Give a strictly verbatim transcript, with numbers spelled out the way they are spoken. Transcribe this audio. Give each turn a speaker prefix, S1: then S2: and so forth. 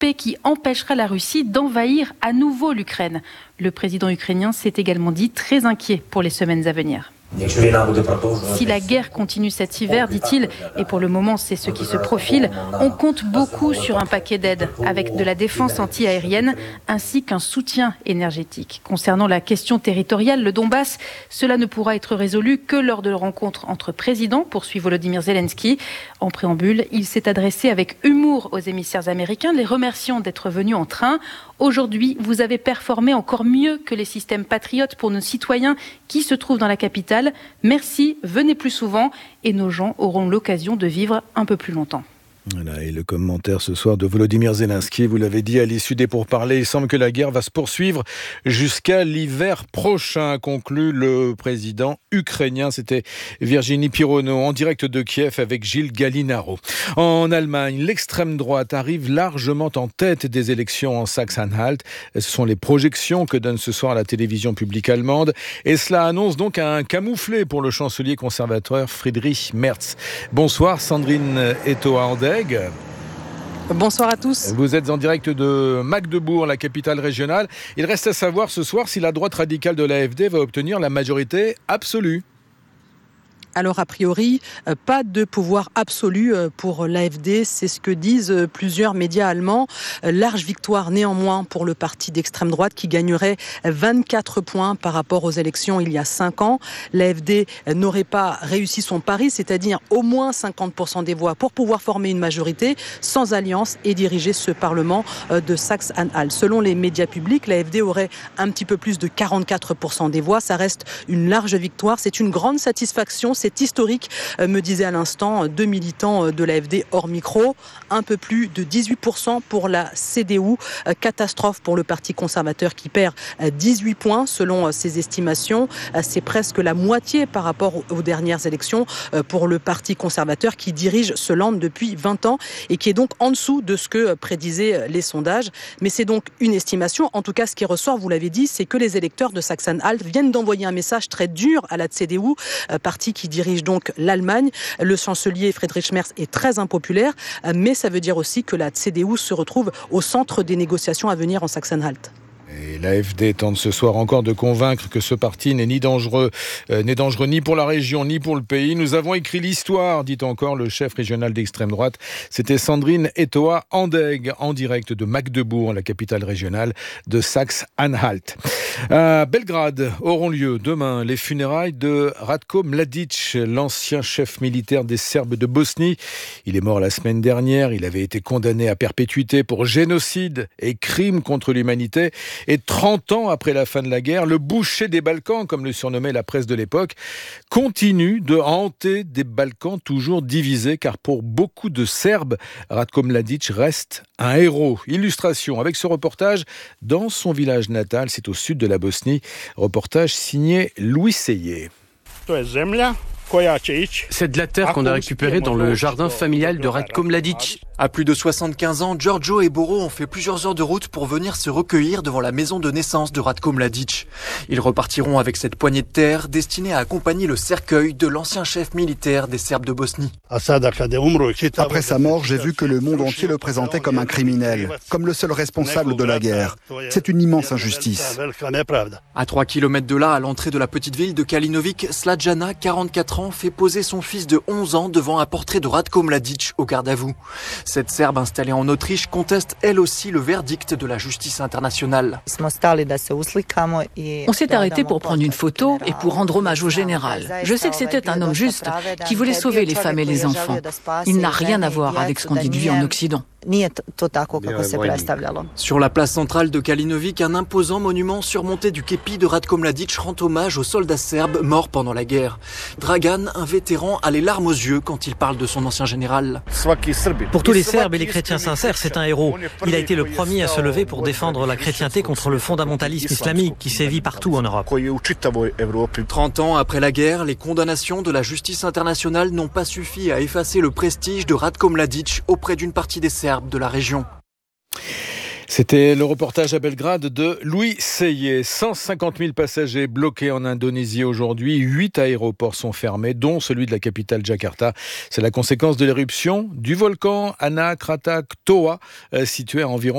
S1: paix qui empêchera la Russie d'envahir à nouveau l'Ukraine. Le président ukrainien s'est également dit très inquiet pour les semaines à venir. Si la guerre continue cet hiver, dit-il, et pour le moment c'est ce qui se profile, on compte beaucoup sur un paquet d'aides, avec de la défense anti-aérienne ainsi qu'un soutien énergétique. Concernant la question territoriale, le Donbass, cela ne pourra être résolu que lors de la rencontre entre présidents, poursuit Volodymyr Zelensky. En préambule, il s'est adressé avec humour aux émissaires américains, les remerciant d'être venus en train. Aujourd'hui, vous avez performé encore mieux que les systèmes patriotes pour nos citoyens qui se trouvent dans la capitale. Merci, venez plus souvent et nos gens auront l'occasion de vivre un peu plus longtemps.
S2: Voilà, et le commentaire ce soir de Volodymyr Zelensky, vous l'avez dit à l'issue des pourparlers, il semble que la guerre va se poursuivre jusqu'à l'hiver prochain, conclut le président ukrainien. C'était Virginie Pironneau en direct de Kiev avec Gilles Gallinaro. En Allemagne, l'extrême droite arrive largement en tête des élections en Saxe-Anhalt. Ce sont les projections que donne ce soir la télévision publique allemande et cela annonce donc un camouflet pour le chancelier conservateur Friedrich Merz. Bonsoir Sandrine Etoa-Andeg.
S3: Bonsoir à tous.
S2: Vous êtes en direct de Magdebourg, la capitale régionale. Il reste à savoir ce soir si la droite radicale de l'A F D va obtenir la majorité absolue.
S3: Alors, a priori, pas de pouvoir absolu pour l'A F D, c'est ce que disent plusieurs médias allemands. Large victoire néanmoins pour le parti d'extrême droite qui gagnerait vingt-quatre points par rapport aux élections il y a cinq ans. L'A F D n'aurait pas réussi son pari, c'est-à-dire au moins cinquante pour cent des voix pour pouvoir former une majorité sans alliance et diriger ce Parlement de Saxe-Anhalt. Selon les médias publics, l'A F D aurait un petit peu plus de quarante-quatre pour cent des voix. Ça reste une large victoire, c'est une grande satisfaction. C'est historique, me disaient à l'instant deux militants de l'A F D hors micro. Un peu plus de dix-huit pour cent pour la C D U. Catastrophe pour le Parti conservateur qui perd dix-huit points selon ses estimations. C'est presque la moitié par rapport aux dernières élections pour le Parti conservateur qui dirige ce land depuis vingt ans et qui est donc en dessous de ce que prédisaient les sondages. Mais c'est donc une estimation. En tout cas, ce qui ressort, vous l'avez dit, c'est que les électeurs de Saxe-Anhalt viennent d'envoyer un message très dur à la C D U, parti qui dirige donc l'Allemagne. Le chancelier Friedrich Merz est très impopulaire, mais ça veut dire aussi que la C D U se retrouve au centre des négociations à venir en Saxe-Anhalt.
S2: Et l'A F D tente ce soir encore de convaincre que ce parti n'est ni dangereux, euh, n'est dangereux ni pour la région ni pour le pays. Nous avons écrit l'histoire, dit encore le chef régional d'extrême droite. C'était Sandrine Etoa-Andeg en direct de Magdebourg, la capitale régionale de Saxe-Anhalt. À Belgrade auront lieu demain les funérailles de Ratko Mladic, l'ancien chef militaire des Serbes de Bosnie. Il est mort la semaine dernière. Il avait été condamné à perpétuité pour génocide et crime contre l'humanité. Et trente ans après la fin de la guerre, le boucher des Balkans, comme le surnommait la presse de l'époque, continue de hanter des Balkans toujours divisés, car pour beaucoup de Serbes, Ratko Mladic reste un héros. Illustration avec ce reportage dans son village natal, c'est au sud de la Bosnie. Reportage signé Louis Seyé.
S4: C'est de la terre qu'on a récupérée dans le jardin familial de Ratko Mladic.
S5: À plus de soixante-quinze ans, Giorgio et Boro ont fait plusieurs heures de route pour venir se recueillir devant la maison de naissance de Ratko Mladic. Ils repartiront avec cette poignée de terre destinée à accompagner le cercueil de l'ancien chef militaire des Serbes de Bosnie.
S6: Après sa mort, j'ai vu que le monde entier le présentait comme un criminel, comme le seul responsable de la guerre. C'est une immense injustice.
S5: À trois kilomètres de là, à l'entrée de la petite ville de Kalinovic, Slađana, quarante-quatre ans, fait poser son fils de onze ans devant un portrait de Ratko Mladic au garde à vous. Cette Serbe installée en Autriche conteste elle aussi le verdict de la justice internationale.
S7: On s'est arrêté pour prendre une photo et pour rendre hommage au général. Je sais que c'était un homme juste qui voulait sauver les femmes et les enfants. Il n'a rien à voir avec ce qu'on dit de lui en Occident.
S5: Sur la place centrale de Kalinovic, un imposant monument surmonté du képi de Ratko Mladic rend hommage aux soldats serbes morts pendant la guerre. Dragan, un vétéran, a les larmes aux yeux quand il parle de son ancien général.
S8: Pour tous les Serbes et les chrétiens sincères, c'est un héros. Il a été le premier à se lever pour défendre la chrétienté contre le fondamentalisme islamique qui sévit partout en Europe.
S5: trente ans après la guerre, les condamnations de la justice internationale n'ont pas suffi à effacer le prestige de Ratko Mladic auprès d'une partie des Serbes de la région.
S2: C'était le reportage à Belgrade de Louis Seyé. cent cinquante mille passagers bloqués en Indonésie aujourd'hui. Huit aéroports sont fermés, dont celui de la capitale Jakarta. C'est la conséquence de l'éruption du volcan Anak Krakatau, situé à environ